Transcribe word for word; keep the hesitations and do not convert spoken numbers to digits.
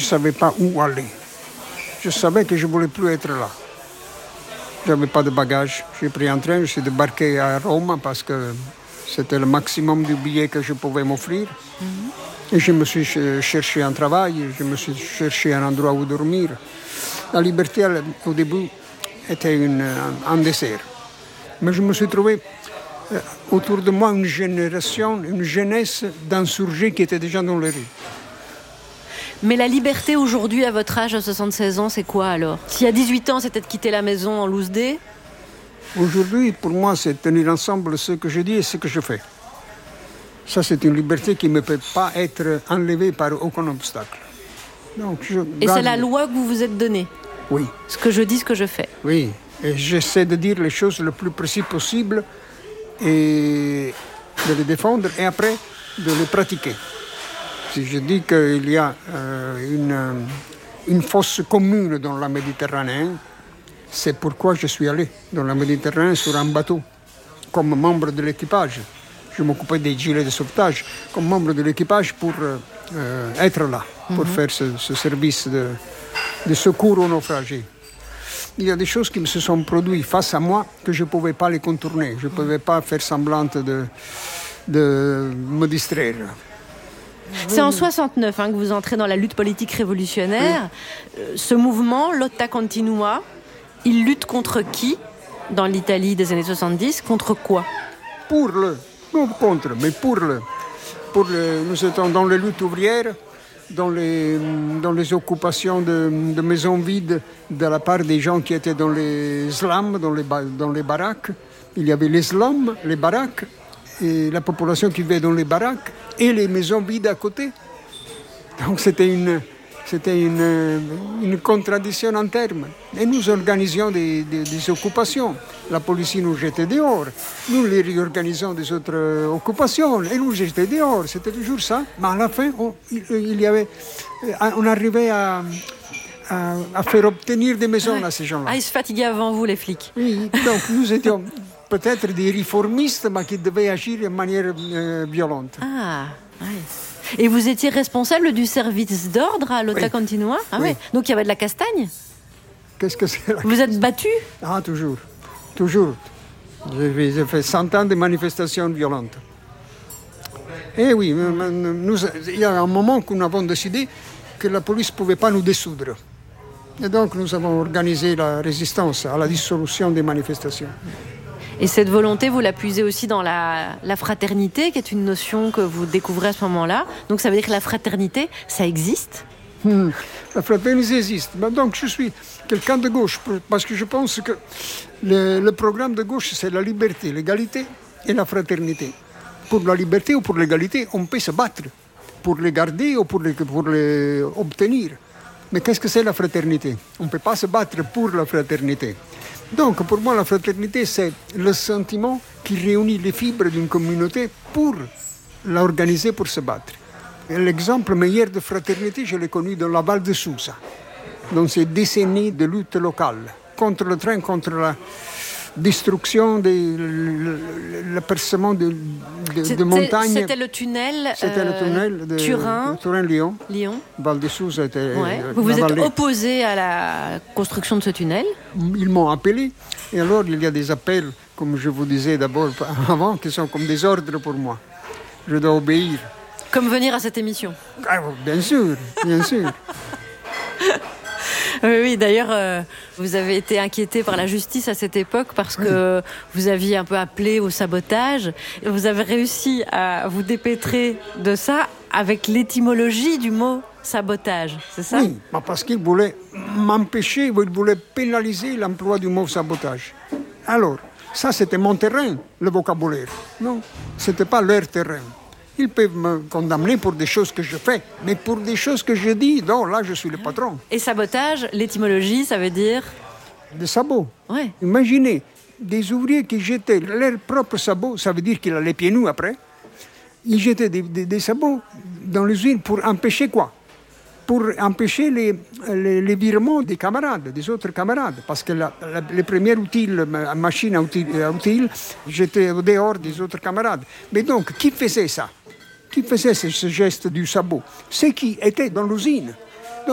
ne savais pas où aller. Je savais que je ne voulais plus être là. Je n'avais pas de bagages. J'ai pris un train, je suis débarqué à Rome parce que c'était le maximum du billet que je pouvais m'offrir. Mm-hmm. Et je me suis cherché un travail, je me suis cherché un endroit où dormir. La liberté, au début, était une, un, un désert. Mais je me suis trouvé euh, autour de moi une génération, une jeunesse d'insurgés qui étaient déjà dans les rues. Mais la liberté aujourd'hui, à votre âge, à soixante-seize ans, c'est quoi alors? S'il y a dix-huit ans, c'était de quitter la maison en loose day? Aujourd'hui, pour moi, c'est tenir ensemble ce que je dis et ce que je fais. Ça, c'est une liberté qui ne peut pas être enlevée par aucun obstacle. Donc, je et garde... c'est la loi que vous vous êtes donnée? Oui. Ce que je dis, ce que je fais? Oui. Et j'essaie de dire les choses le plus précis possible et de les défendre et après de les pratiquer. Si je dis qu'il y a euh, une, une fosse commune dans la Méditerranée, c'est pourquoi je suis allé dans la Méditerranée sur un bateau, comme membre de l'équipage. Je m'occupais des gilets de sauvetage, comme membre de l'équipage pour euh, être là, pour mm-hmm. faire ce, ce service de, de secours aux naufragés. Il y a des choses qui me se sont produites face à moi que je ne pouvais pas les contourner. Je ne pouvais pas faire semblant de, de me distraire. C'est en soixante-neuf hein, que vous entrez dans la lutte politique révolutionnaire. Oui. Euh, ce mouvement, Lotta Continua, il lutte contre qui dans l'Italie des années soixante-dix? Contre quoi? Pour le, non contre, mais pour le. Pour le nous étions dans les luttes ouvrières, dans les, dans les occupations de, de maisons vides de la part des gens qui étaient dans les slums, dans les, dans les baraques. Il y avait les slums, les baraques, et la population qui vivait dans les baraques et les maisons vides à côté. Donc c'était une, c'était une, une contradiction en termes. Et nous organisions des, des, des occupations. La police nous jetait dehors. Nous les réorganisons des autres occupations et nous jetait dehors. C'était toujours ça. Mais à la fin, on, il, il y avait, on arrivait à, à, à faire obtenir des maisons ah, à ces gens-là. Ah, ils se fatiguaient avant vous, les flics. Oui, donc nous étions... peut-être des réformistes, mais qui devaient agir de manière euh, violente. Ah, oui. Et vous étiez responsable du service d'ordre à Lotta oui. Continua? Ah oui. oui. Donc il y avait de la castagne? Qu'est-ce que c'est la Vous castagne? Êtes battu? Ah, toujours. Toujours. J'ai, j'ai fait cent ans de manifestations violentes. Et oui, nous, il y a un moment où nous avons décidé que la police ne pouvait pas nous dissoudre. Et donc nous avons organisé la résistance à la dissolution des manifestations. Et cette volonté, vous la puisez aussi dans la, la fraternité, qui est une notion que vous découvrez à ce moment-là. Donc ça veut dire que la fraternité, ça existe? hmm, La fraternité existe. Donc je suis quelqu'un de gauche, parce que je pense que le, le programme de gauche, c'est la liberté, l'égalité et la fraternité. Pour la liberté ou pour l'égalité, on peut se battre pour les garder ou pour les, pour les obtenir. Mais qu'est-ce que c'est la fraternité? On ne peut pas se battre pour la fraternité. Donc, pour moi, la fraternité, c'est le sentiment qui réunit les fibres d'une communauté pour l'organiser, pour se battre. Et l'exemple meilleur de fraternité, je l'ai connu dans la Val de Susa, dans ces décennies de lutte locale, contre le train, contre la destruction, de, le, le percement de, de, de montagnes. C'était le tunnel, c'était euh, le tunnel de Turin, Turin-Lyon. Lyon. Val de Susa était... Ouais. Vous vous êtes opposé à la construction de ce tunnel? Ils m'ont appelé. Et alors, il y a des appels, comme je vous disais d'abord avant, qui sont comme des ordres pour moi. Je dois obéir. Comme venir à cette émission? Ah, bien sûr, bien sûr. Oui, oui, d'ailleurs, euh, vous avez été inquiété par la justice à cette époque parce que oui. vous aviez un peu appelé au sabotage. Et vous avez réussi à vous dépêtrer de ça avec l'étymologie du mot sabotage, c'est ça? Oui, parce qu'ils voulaient m'empêcher, ils voulaient pénaliser l'emploi du mot sabotage. Alors, ça c'était mon terrain, le vocabulaire. Non, c'était pas leur terrain. Ils peuvent me condamner pour des choses que je fais, mais pour des choses que je dis, non, là, je suis le patron. Et sabotage, l'étymologie, ça veut dire? Des sabots. Ouais. Imaginez, des ouvriers qui jetaient leurs propres sabots, ça veut dire qu'ils allaient pieds nus après, ils jetaient des, des, des sabots dans l'usine pour empêcher quoi? Pour empêcher les, les, les virements des camarades, des autres camarades. Parce que la, la, les premiers outils, la machine à outils, à outils, j'étais au dehors des autres camarades. Mais donc, qui faisait ça? Qui faisait ce, ce geste du sabot? Ceux qui étaient dans l'usine.